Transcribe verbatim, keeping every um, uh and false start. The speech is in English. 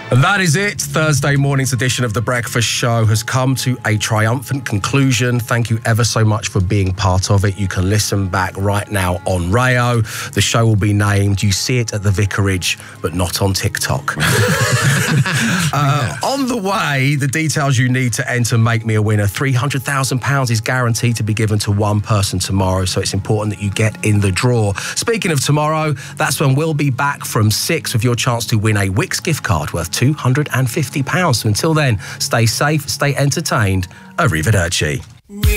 And that is it. Thursday morning's edition of The Breakfast Show has come to a triumphant conclusion. Thank you ever so much for being part of it. You can listen back right now on Rayo. The show will be named You See It at the Vicarage, but not on TikTok. uh, on the way, the details you need to enter Make Me a Winner. three hundred thousand pounds is guaranteed to be given to one person tomorrow, so it's important that you get in the draw. Speaking of tomorrow, that's when we'll be back from six with your chance to win a Wix gift card worth two hundred fifty pounds. So until then, stay safe, stay entertained. Arrivederci.